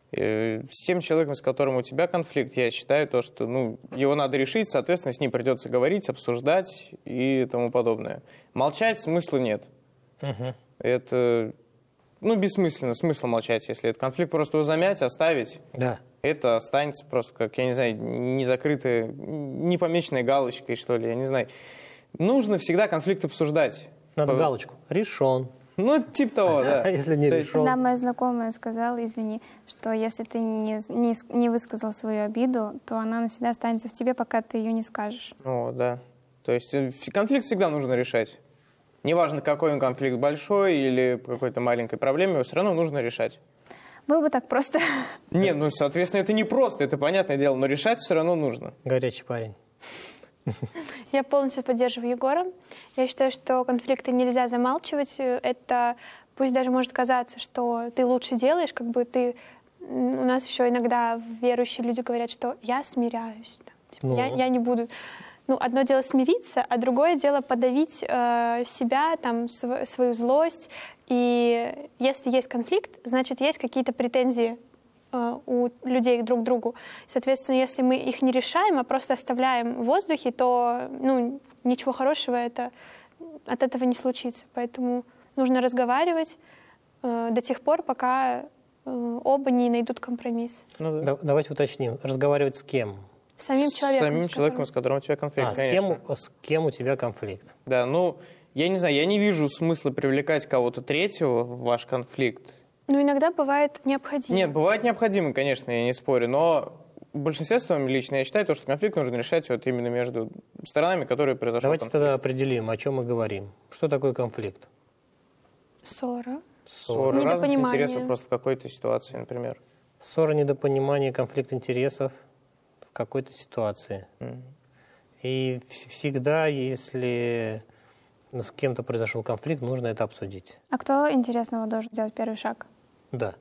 С тем человеком, с которым у тебя конфликт, я считаю, то, что его надо решить, соответственно, с ним придется говорить, обсуждать и тому подобное. Молчать смысла нет. Это бессмысленно. Смысл молчать, если это конфликт, просто его замять, оставить. Да. Это останется просто, как, я не знаю, незакрытая, непомеченной галочкой, что ли, я не знаю. Нужно всегда конфликт обсуждать. Надо галочку. Решен. Типа того, да. А если не решен? Одна моя знакомая сказала, извини, что если ты не высказал свою обиду, то она навсегда останется в тебе, пока ты ее не скажешь. Да. То есть конфликт всегда нужно решать. Неважно, какой он конфликт, большой или по какой-то маленькой проблеме, его все равно нужно решать. Было бы так просто. Нет, соответственно, это не просто, это понятное дело, но решать все равно нужно. Горячий парень. Я полностью поддерживаю Егора. Я считаю, что конфликты нельзя замалчивать. Это пусть даже может казаться, что ты лучше делаешь, У нас еще иногда верующие люди говорят, что я смиряюсь. Я не буду... одно дело смириться, а другое дело подавить себя, свою злость. И если есть конфликт, значит, есть какие-то претензии у людей друг к другу. Соответственно, если мы их не решаем, а просто оставляем в воздухе, то ничего хорошего от этого не случится. Поэтому нужно разговаривать до тех пор, пока оба не найдут компромисс. Давайте уточним. Разговаривать с кем? С самим человеком, с которым у тебя конфликт, конечно. С кем у тебя конфликт? Да, я не знаю, я не вижу смысла привлекать кого-то третьего в ваш конфликт. Иногда бывает необходимо. Нет, бывает необходимо, конечно, я не спорю, но в большинстве своем лично я считаю, что конфликт нужно решать именно между сторонами, которые произошел Давайте конфликт. тогда определим, о чем мы говорим. Что такое конфликт? Ссора. Разность интересов просто в какой-то ситуации, например. Ссора, недопонимание, конфликт интересов в какой-то ситуации. И всегда, если с кем-то произошел конфликт, нужно это обсудить. А кто, интересного, должен сделать первый шаг? Да.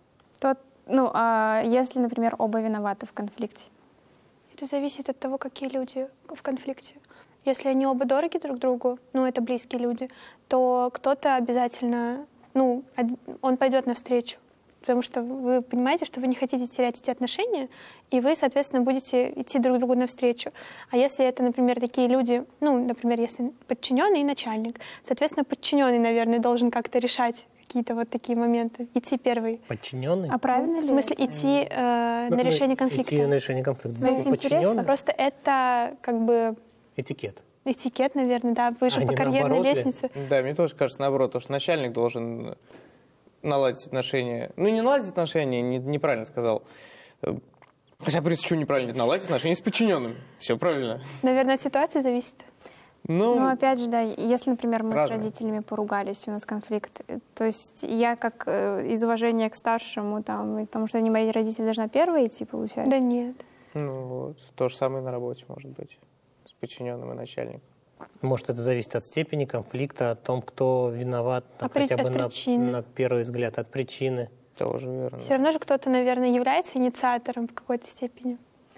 Если, например, оба виноваты в конфликте? Это зависит от того, какие люди в конфликте. Если они оба дороги друг другу, это близкие люди, то кто-то обязательно, он пойдет навстречу. Потому что вы понимаете, что вы не хотите терять эти отношения, и вы, соответственно, будете идти друг другу навстречу. А если это, например, такие люди, например, если подчиненный и начальник, соответственно, подчиненный, наверное, должен как-то решать какие-то такие моменты. Идти первый. Подчиненный? А правильно ли? В смысле, идти на решение конфликта. Идти на решение конфликта. Подчиненный? Просто это Этикет. Этикет, наверное, да, выше по карьерной лестнице. Да, мне тоже кажется наоборот, потому что начальник должен наладить отношения. Не наладить отношения, неправильно сказал. Хотя, в принципе, почему неправильно? Наладить отношения с подчиненным. Все правильно. Наверное, от ситуации зависит. Опять же, да, если, например, мы с родителями поругались, у нас конфликт, то есть я как из уважения к старшему, потому что они мои родители, должна первая идти, получается? Да нет. То же самое на работе может быть с подчиненным и начальником. Может, это зависит от степени конфликта, от том, кто виноват, хотя бы на первый взгляд, от причины. Тоже верно. Все равно же кто-то, наверное, является инициатором в какой-то степени.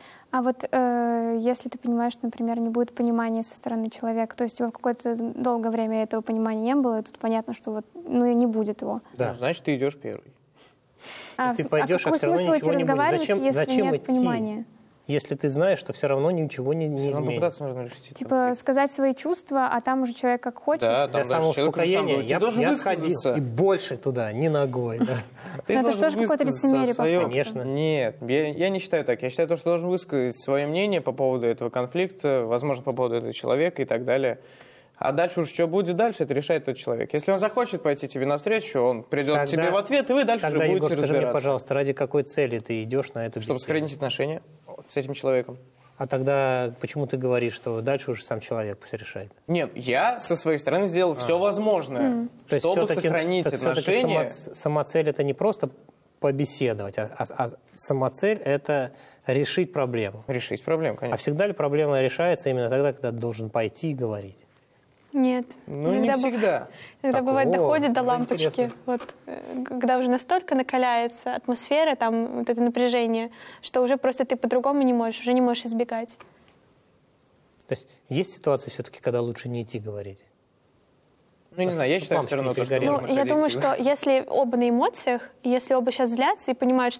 А если ты понимаешь, что, например, не будет понимания со стороны человека, то есть его в какое-то долгое время этого понимания не было, и тут понятно, что и не будет его. Да. Значит, ты идешь первый. Ты пойдешь, а все равно ничего не будет. Зачем нет идти? Понимания? Если ты знаешь, что все равно ничего не изменится. Нужно решить сказать свои чувства, а там уже человек как хочет. Да, для самоуспокоения я сходил и больше туда, не ногой. Это же тоже какое-то лицемерие, по факту. Конечно. Нет, я не считаю так. Я считаю, что должен высказать свое мнение по поводу этого конфликта, возможно, по поводу этого человека и так далее. А дальше уж что будет дальше, это решает тот человек. Если он захочет пойти тебе навстречу, он придет к тебе в ответ, и вы дальше уже будете разбираться. Скажи мне, пожалуйста, ради какой цели ты идешь на эту беседу? Чтобы сохранить отношения с этим человеком. А тогда почему ты говоришь, что дальше уже сам человек пусть решает? Нет, я со своей стороны сделал все возможное, чтобы сохранить отношения. Самоцель это не просто побеседовать, а самоцель это решить проблему. Решить проблему, конечно. А всегда ли проблема решается именно тогда, когда ты должен пойти и говорить? Нет. Не всегда. Иногда бывает, доходит до лампочки. Когда уже настолько накаляется атмосфера, это напряжение, что уже просто ты по-другому не можешь, уже не можешь избегать. То есть есть ситуации все-таки, когда лучше не идти говорить? Не знаю, я считаю все равно, что я думаю, что если оба на эмоциях, если оба сейчас злятся и понимают, что